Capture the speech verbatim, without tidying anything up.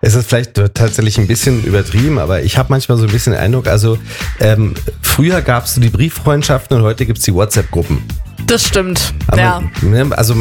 Es ist vielleicht tatsächlich ein bisschen übertrieben, aber ich habe manchmal so ein bisschen den Eindruck, also ähm, früher gab es die Brieffreundschaften und heute gibt es die WhatsApp-Gruppen. Das stimmt, Aber, ja. ne, also